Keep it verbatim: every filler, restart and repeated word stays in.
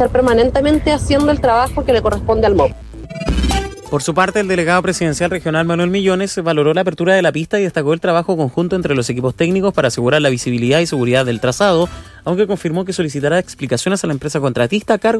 estar permanentemente haciendo el trabajo que le corresponde al M O P. Por su parte, el delegado presidencial regional Manuel Millones valoró la apertura de la pista y destacó el trabajo conjunto entre los equipos técnicos para asegurar la visibilidad y seguridad del trazado, aunque confirmó que solicitará explicaciones a la empresa contratista a cargo